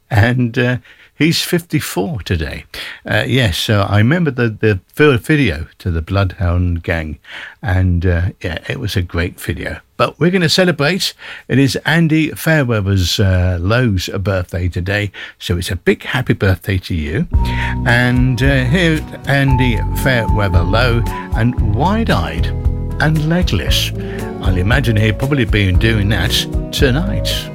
and he's 54 today. Yes, so I remember the video to the Bloodhound Gang, and yeah, it was a great video. But we're going to celebrate. It is Andy Fairweather's Lowe's birthday today, so it's a big happy birthday to you. And here, Andy Fairweather Lowe, and Wide-Eyed and Legless. I'll imagine he'll probably be doing that tonight.